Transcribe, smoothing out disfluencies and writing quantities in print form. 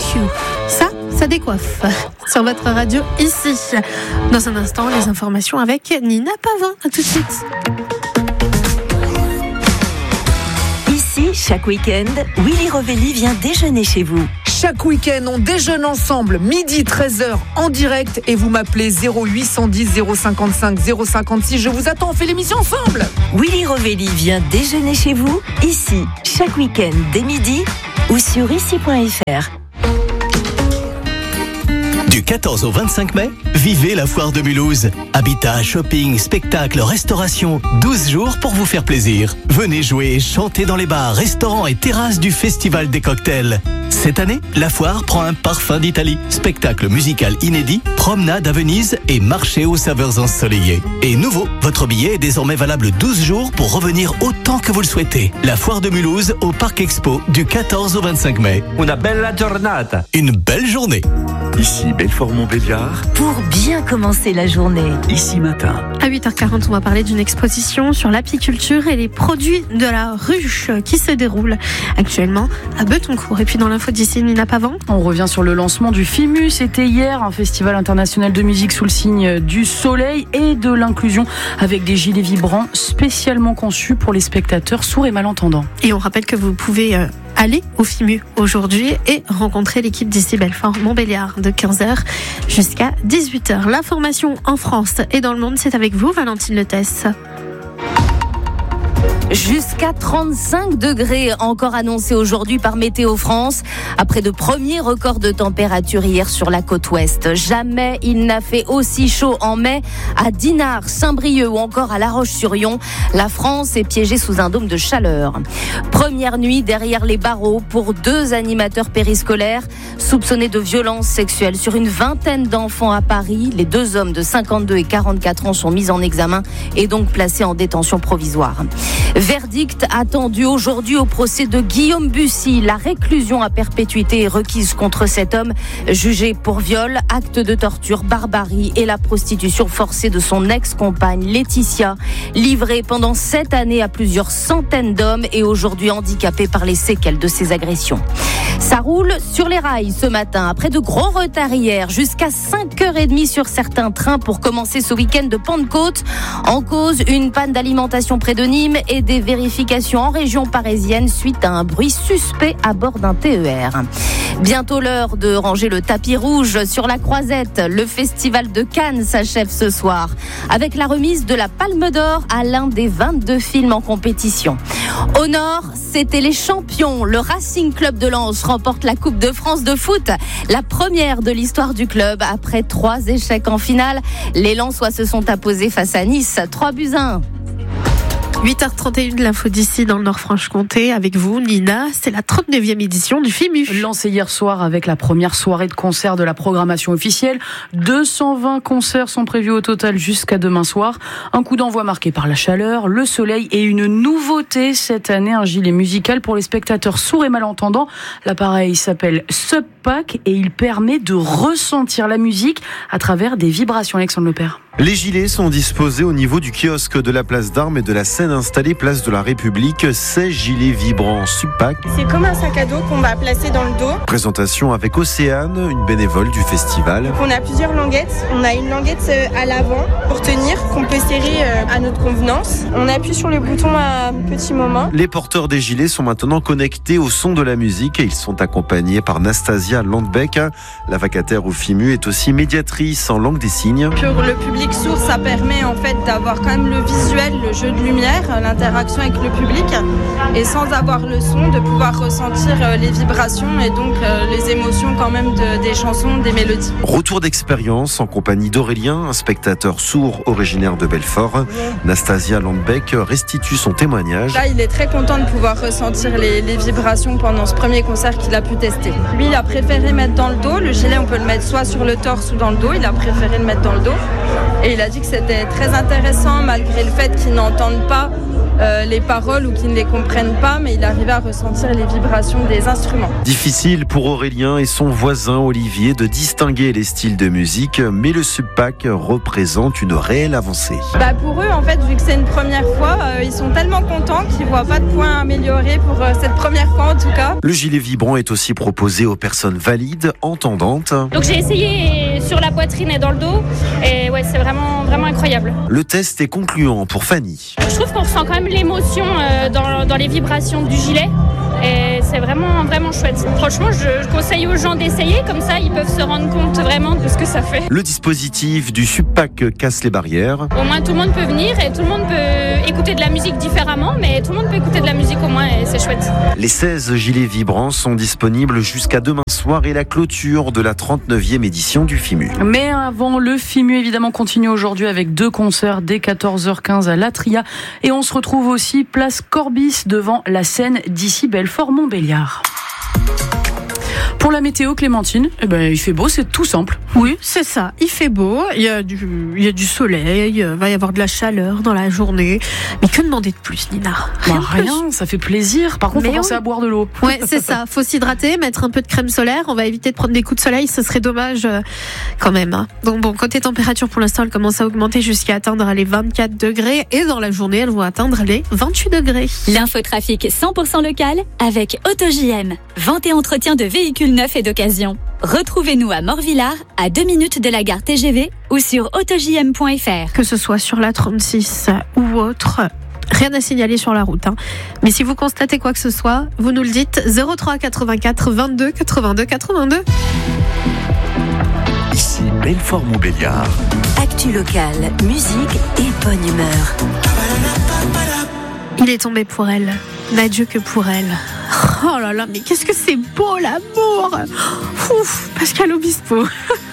You. Ça décoiffe sur votre radio ici. Dans un instant, les informations avec Nina Pavin. À tout de suite. Ici, chaque week-end, Willy Rovelli vient déjeuner chez vous. Chaque week-end, on déjeune ensemble, midi 13h en direct et vous m'appelez 0810 055 056. Je vous attends, on fait l'émission ensemble. Willy Rovelli vient déjeuner chez vous, ici, chaque week-end dès midi ou sur ici.fr. Du 14 au 25 mai, vivez la foire de Mulhouse. Habitat, shopping, spectacle, restauration, 12 jours pour vous faire plaisir. Venez jouer, chanter dans les bars, restaurants et terrasses du Festival des cocktails. Cette année, la foire prend un parfum d'Italie. Spectacle musical inédit, promenade à Venise et marché aux saveurs ensoleillées. Et nouveau, votre billet est désormais valable 12 jours pour revenir autant que vous le souhaitez. La foire de Mulhouse au Parc Expo du 14 au 25 mai. Una bella giornata. Une belle journée. Ici Belfort-Montbéliard. Pour bien commencer la journée. Ici matin. À 8h40, on va parler d'une exposition sur l'apiculture et les produits de la ruche qui se déroule actuellement à Betoncourt. Et puis dans l'info d'ici, Nina Pavin. On revient sur le lancement du FIMU. C'était hier un festival international de musique sous le signe du soleil et de l'inclusion avec des gilets vibrants spécialement conçus pour les spectateurs sourds et malentendants. Et on rappelle que vous pouvez aller au FIMU aujourd'hui et rencontrer l'équipe d'ici Belfort-Montbéliard de 15h jusqu'à 18h. L'information en France et dans le monde, c'est avec vous, Valentine Letesse. Jusqu'à 35 degrés encore annoncés aujourd'hui par Météo France, après de premiers records de température hier sur la côte ouest. Jamais il n'a fait aussi chaud en mai à Dinard, Saint-Brieuc ou encore à La Roche-sur-Yon. La France est piégée sous un dôme de chaleur. Première nuit derrière les barreaux pour 2 animateurs périscolaires soupçonnés de violences sexuelles sur une vingtaine d'enfants à Paris. Les 2 hommes de 52 et 44 ans sont mis en examen et donc placés en détention provisoire. Verdict attendu aujourd'hui au procès de Guillaume Bussy. La réclusion à perpétuité est requise contre cet homme jugé pour viol, acte de torture, barbarie et la prostitution forcée de son ex-compagne Laetitia, livrée pendant 7 années à plusieurs centaines d'hommes et aujourd'hui handicapée par les séquelles de ces agressions. Ça roule sur les rails ce matin, après de gros retards hier, jusqu'à 5h30 sur certains trains pour commencer ce week-end de Pentecôte. En cause, une panne d'alimentation près de Nîmes et des vérifications en région parisienne suite à un bruit suspect à bord d'un TER. Bientôt l'heure de ranger le tapis rouge sur la Croisette. Le festival de Cannes s'achève ce soir avec la remise de la Palme d'Or à l'un des 22 films en compétition. Au nord, c'était les champions. Le Racing Club de Lens remporte la Coupe de France de foot, la première de l'histoire du club après 3 échecs en finale. Les Lensois se sont imposés face à Nice, 3-1. 8h31 de l'info d'ici dans le Nord-Franche-Comté avec vous, Nina. C'est la 39e édition du FIMU. Lancé hier soir avec la première soirée de concert de la programmation officielle. 220 concerts sont prévus au total jusqu'à demain soir. Un coup d'envoi marqué par la chaleur, le soleil et une nouveauté cette année, un gilet musical pour les spectateurs sourds et malentendants. L'appareil s'appelle Subpack et il permet de ressentir la musique à travers des vibrations. Alexandre Lepère. Les gilets sont disposés au niveau du kiosque de la place d'Armes et de la scène installée place de la République. 16 gilets vibrants Subpack. C'est comme un sac à dos qu'on va placer dans le dos. Présentation avec Océane, une bénévole du festival. Donc on a plusieurs languettes. On a une languette à l'avant pour tenir, qu'on peut serrer à notre convenance. On appuie sur le bouton à un petit moment. Les porteurs des gilets sont maintenant connectés au son de la musique et ils sont accompagnés par Nastasia Landbeck. La vacataire au FIMU est aussi médiatrice en langue des signes. Pour le public sourd, ça permet en fait d'avoir quand même le visuel, le jeu de lumière, l'interaction avec le public et sans avoir le son, de pouvoir ressentir les vibrations et donc les émotions quand même des chansons, des mélodies. Retour d'expérience en compagnie d'Aurélien, un spectateur sourd originaire de Belfort. Nastasia Landbeck restitue son témoignage. Là, il est très content de pouvoir ressentir les vibrations pendant ce premier concert qu'il a pu tester. Lui, il a préféré mettre dans le dos. Le gilet, on peut le mettre soit sur le torse ou dans le dos. Il a préféré le mettre dans le dos. Et il a dit que c'était très intéressant, malgré le fait qu'il n'entende pas. les paroles ou qui ne les comprennent pas, mais il arrivait à ressentir les vibrations des instruments. Difficile pour Aurélien et son voisin Olivier de distinguer les styles de musique, mais le SUPPAC représente une réelle avancée. Pour eux, en fait, vu que c'est une première fois, ils sont tellement contents qu'ils ne voient pas de points à améliorer pour cette première fois en tout cas. Le gilet vibrant est aussi proposé aux personnes valides, entendantes. Donc j'ai essayé sur la poitrine et dans le dos, et ouais, c'est vraiment incroyable. Le test est concluant pour Fanny. Je trouve qu'on ressent quand même l'émotion dans les vibrations du gilet. Et c'est vraiment chouette. Franchement, je conseille aux gens d'essayer, comme ça ils peuvent se rendre compte vraiment de ce que ça fait. Le dispositif du SUPPAC casse les barrières. Au moins tout le monde peut venir et tout le monde peut écouter de la musique différemment, mais tout le monde peut écouter de la musique au moins et c'est chouette. Les 16 gilets vibrants sont disponibles jusqu'à demain soir et la clôture de la 39e édition du FIMU. Mais avant, le FIMU évidemment continue aujourd'hui avec 2 concerts dès 14h15 à l'Atria et on se retrouve aussi place Corbis devant la scène d'ici Belfort-Montbéliard. Pour la météo, Clémentine, il fait beau, c'est tout simple. Oui, c'est ça. Il fait beau, il y a du soleil, il va y avoir de la chaleur dans la journée. Mais que demander de plus, Nina? Rien, ça fait plaisir. Par contre, il faut penser à boire de l'eau. Ouais, c'est ça. Faut s'hydrater, mettre un peu de crème solaire. On va éviter de prendre des coups de soleil, ce serait dommage quand même. Donc bon, côté température, pour l'instant, elle commence à augmenter jusqu'à atteindre les 24 degrés. Et dans la journée, elles vont atteindre les 28 degrés. L'infotrafic 100% local avec AutoJM. Vente et entretien de véhicules neufs et d'occasion. Retrouvez-nous à Morvillard, à 2 minutes de la gare TGV ou sur autojm.fr. Que ce soit sur la 36 ou autre, rien à signaler sur la route. Mais si vous constatez quoi que ce soit, vous nous le dites. 03 84 22 82 82. Ici Belfort-Montbéliard. Actu locale, musique et bonne humeur. Il est tombé pour elle, n'a Dieu que pour elle. Oh là là, mais qu'est-ce que c'est beau l'amour. Pascal Obispo.